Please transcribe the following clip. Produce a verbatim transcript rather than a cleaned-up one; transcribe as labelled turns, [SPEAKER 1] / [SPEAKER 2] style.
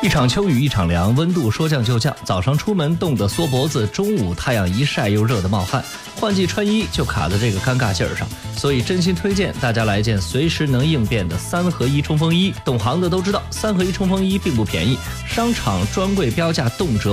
[SPEAKER 1] 一场秋雨一场凉，温度说降就降，早上出门冻得缩脖子，中午太阳一晒又热得冒汗，换季穿衣就卡在这个尴尬劲儿上，所以真心推荐大家来件随时能应变的三合一冲锋衣。懂行的都知道，三合一冲锋衣并不便宜，商场专柜标价动辄